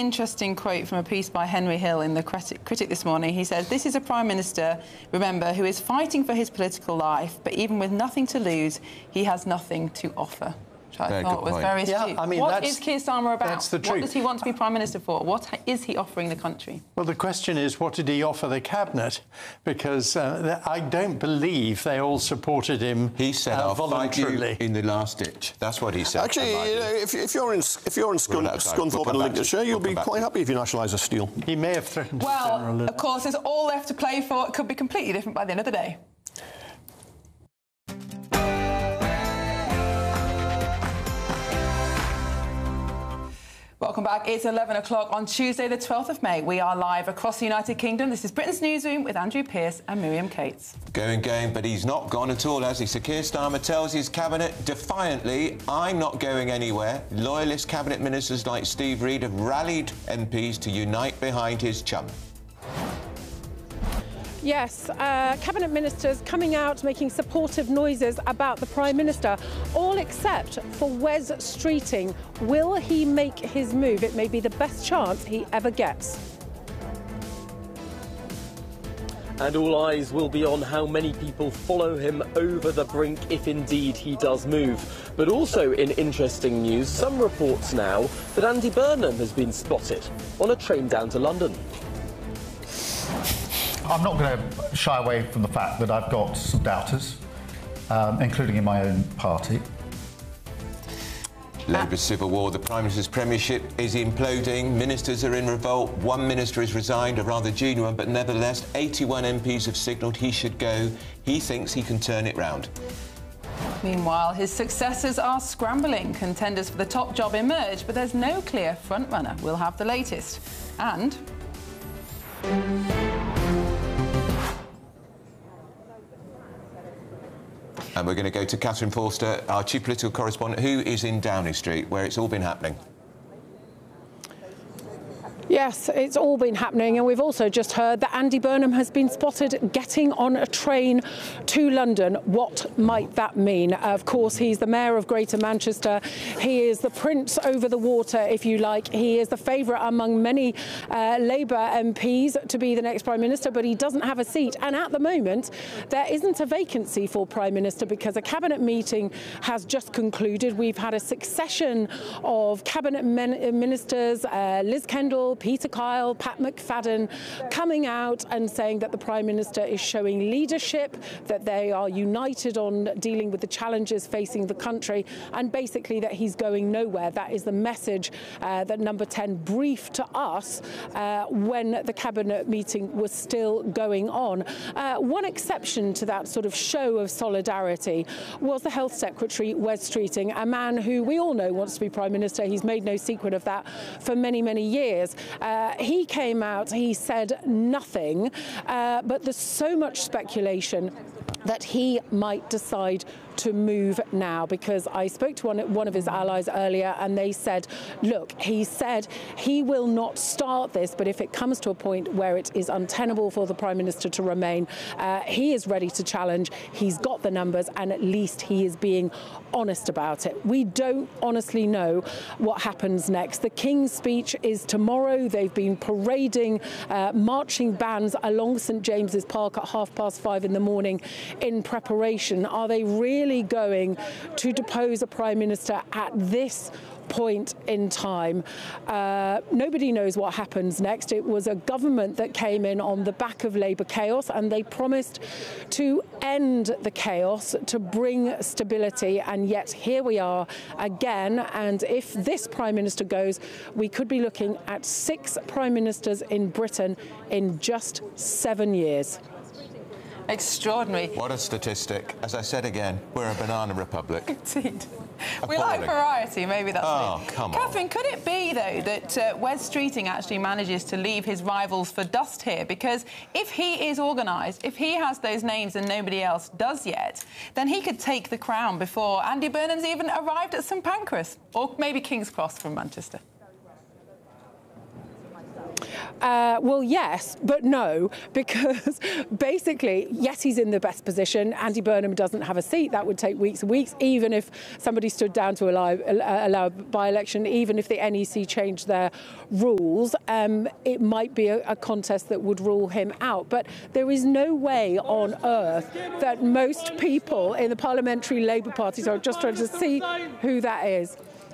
interesting quote from a piece by Henry Hill in The Critic this morning. He says, "This is a Prime Minister, remember, who is fighting for his political life, but even with nothing to lose, he has nothing to offer." Which I thought was very astute. Yeah, I mean, what is Keir Starmer about? That's the truth. What does he want to be Prime Minister for? What is he offering the country? Well, the question is, what did he offer the Cabinet? Because I don't believe they all supported him He said, I'll fight you voluntarily. in the last ditch. That's what he said. Actually, if you're in Scunthorpe and Lincolnshire, you'll be quite happy if you nationalise a steel. He may have threatened to Well, general... of course, there's all left to play for. It could be completely different by the end of the day. Welcome back. It's 11 o'clock on Tuesday, the 12th of May. We are live across the United Kingdom. This is Britain's Newsroom with Andrew Pearce and Miriam Cates. Going, but he's not gone at all, has he? Sir Keir Starmer tells his Cabinet defiantly, I'm not going anywhere. Loyalist Cabinet ministers like Steve Reid have rallied MPs to unite behind his chum. Yes, Cabinet ministers coming out making supportive noises about the Prime Minister, all except for Wes Streeting. Will he make his move? It may be the best chance he ever gets. And all eyes will be on how many people follow him over the brink if indeed he does move. But also in interesting news, some reports now that Andy Burnham has been spotted on a train down to London. I'm not going to shy away from the fact that I've got some doubters, including in my own party. Labour's civil war, the Prime Minister's premiership is imploding. Ministers are in revolt. One minister has resigned, a rather junior one, but nevertheless, 81 MPs have signalled he should go. He thinks he can turn it round. Meanwhile, his successors are scrambling. Contenders for the top job emerge, but there's no clear frontrunner. We'll have the latest. And... And we're going to go to Catherine Forster, our chief political correspondent, who is in Downing Street, where it's all been happening. Yes, it's all been happening, and we've also just heard that Andy Burnham has been spotted getting on a train to London. What might that mean? Of course, he's the Mayor of Greater Manchester. He is the prince over the water, if you like. He is the favourite among many Labour MPs to be the next Prime Minister, but he doesn't have a seat. And at the moment, there isn't a vacancy for Prime Minister because a Cabinet meeting has just concluded. We've had a succession of Cabinet ministers, Liz Kendall, Peter Kyle, Pat McFadden, coming out and saying that the Prime Minister is showing leadership, that they are united on dealing with the challenges facing the country, and basically that he's going nowhere. That is the message that Number 10 briefed to us when the Cabinet meeting was still going on. One exception to that sort of show of solidarity was the Health Secretary, Wes Streeting, a man who we all know wants to be Prime Minister. He's made no secret of that for many, many years. He came out, he said nothing, but there's so much speculation that he might decide to move now, because I spoke to one of his allies earlier and they said, look, he said he will not start this, but if it comes to a point where it is untenable for the Prime Minister to remain, he is ready to challenge. He's got the numbers and at least he is being honest about it. We don't honestly know what happens next. The King's speech is tomorrow. They've been parading marching bands along St James's Park at 5:30 in the morning in preparation. Are they really going to depose a Prime Minister at this point in time? Nobody knows what happens next. It was a government that came in on the back of Labour chaos, and they promised to end the chaos, to bring stability, and yet here we are again. And if this Prime Minister goes, we could be looking at 6 Prime Ministers in Britain in just 7 years. Extraordinary. What a statistic. As I said again, we're a banana republic. Indeed. We like variety, maybe that's it. Come on. Catherine, could it be, though, that Wes Streeting actually manages to leave his rivals for dust here? Because if he is organised, if he has those names and nobody else does yet, then he could take the crown before Andy Burnham's even arrived at St Pancras, or maybe King's Cross from Manchester. Well, yes, but no, because basically, yes, he's in the best position. Andy Burnham doesn't have a seat. That would take weeks and weeks, even if somebody stood down to allow a by-election, even if the NEC changed their rules, it might be a contest that would rule him out. But there is no way on earth that most people in the Parliamentary Labour Party, so I'm just trying to see who that is.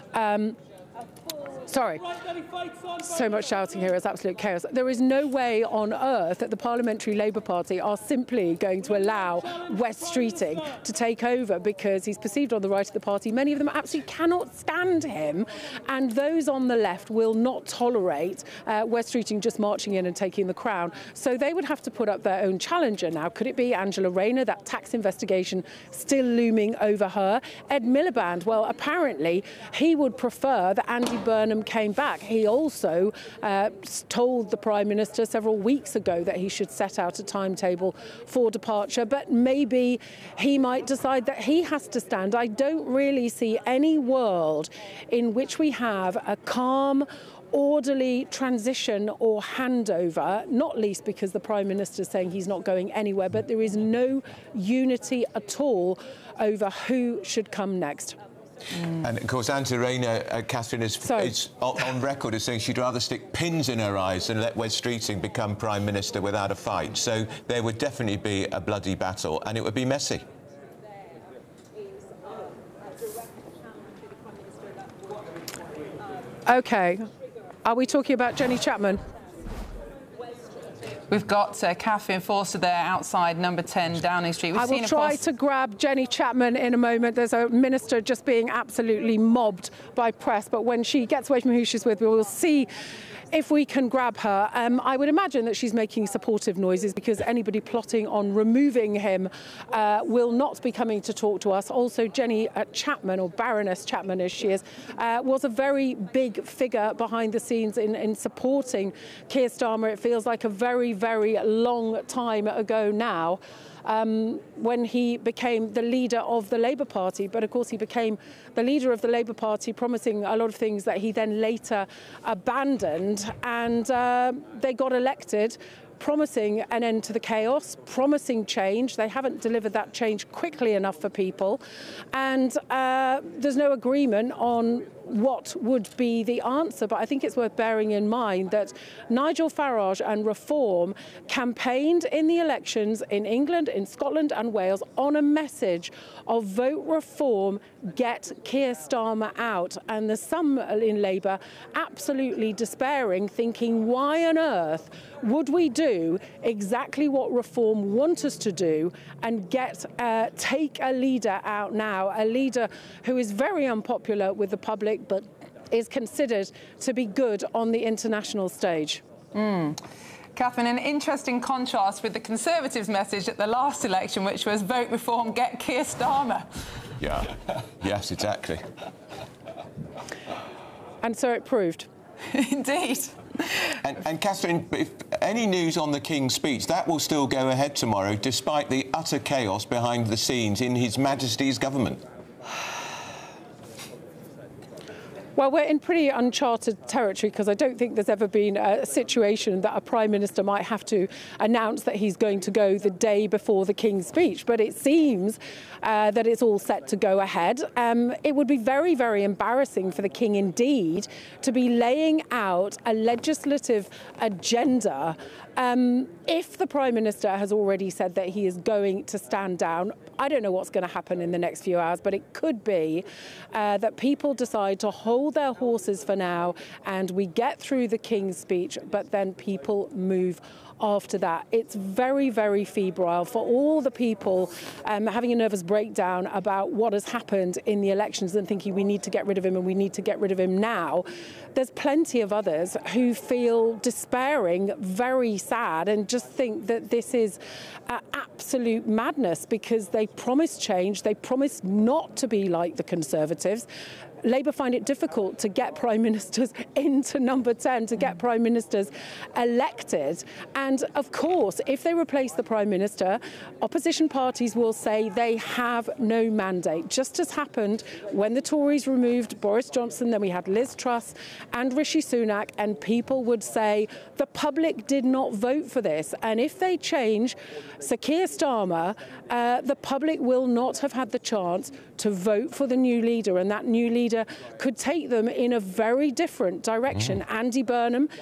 Sorry, so much shouting here, it's absolute chaos. There is no way on earth that the Parliamentary Labour Party are simply going to allow Wes Streeting to take over because he's perceived on the right of the party. Many of them absolutely cannot stand him, and those on the left will not tolerate Wes Streeting just marching in and taking the crown. So they would have to put up their own challenger now. Could it be Angela Rayner, that tax investigation still looming over her? Ed Miliband, well, apparently he would prefer that Andy Burnham came back. He also told the Prime Minister several weeks ago that he should set out a timetable for departure, but maybe he might decide that he has to stand. I don't really see any world in which we have a calm, orderly transition or handover, not least because the Prime Minister is saying he's not going anywhere, but there is no unity at all over who should come next. And of course, Angela Rayner, Catherine, is on record as saying she'd rather stick pins in her eyes than let Wes Streeting become Prime Minister without a fight. So there would definitely be a bloody battle, and it would be messy. OK. Are we talking about Jenny Chapman? We've got Catherine Forster there outside number 10 Downing Street. I will try to grab Jenny Chapman in a moment. There's a minister just being absolutely mobbed by press, but when she gets away from who she's with, we will see if we can grab her. I would imagine that she's making supportive noises because anybody plotting on removing him will not be coming to talk to us. Also, Jenny Chapman, or Baroness Chapman as she is, was a very big figure behind the scenes in supporting Keir Starmer. It feels like a very, very long time ago now. When he became the leader of the Labour Party. But of course, he became the leader of the Labour Party, promising a lot of things that he then later abandoned. And they got elected, promising an end to the chaos, promising change. They haven't delivered that change quickly enough for people. And there's no agreement on what would be the answer. But I think it's worth bearing in mind that Nigel Farage and Reform campaigned in the elections in England, in Scotland and Wales on a message of vote Reform, get Keir Starmer out. And there's some in Labour absolutely despairing, thinking, why on earth would we do exactly what Reform want us to do and take a leader out now, a leader who is very unpopular with the public but is considered to be good on the international stage. Catherine, an interesting contrast with the Conservatives' message at the last election, which was vote Reform, get Keir Starmer. Yeah, yes, exactly. And so it proved. Indeed. And Catherine, if any news on the King's speech, that will still go ahead tomorrow, despite the utter chaos behind the scenes in His Majesty's government. Well, we're in pretty uncharted territory because I don't think there's ever been a situation that a Prime Minister might have to announce that he's going to go the day before the King's speech. But it seems that it's all set to go ahead. It would be very, very embarrassing for the King indeed to be laying out a legislative agenda if the Prime Minister has already said that he is going to stand down. I don't know what's going to happen in the next few hours, but it could be that people decide to hold their horses for now and we get through the King's speech, but then people move after that. It's very, very febrile for all the people having a nervous breakdown about what has happened in the elections and thinking we need to get rid of him and we need to get rid of him now. There's plenty of others who feel despairing, very sad, and just think that this is absolute madness because they promised change. They promised not to be like the Conservatives. Labour find it difficult to get Prime Ministers into number 10, to get Prime Ministers elected. And of course, if they replace the Prime Minister, opposition parties will say they have no mandate, just as happened when the Tories removed Boris Johnson. Then we had Liz Truss and Rishi Sunak, and people would say the public did not vote for this. And if they change Sir Keir Starmer, the public will not have had the chance to vote for the new leader, and that new leader could take them in a very different direction. Andy Burnham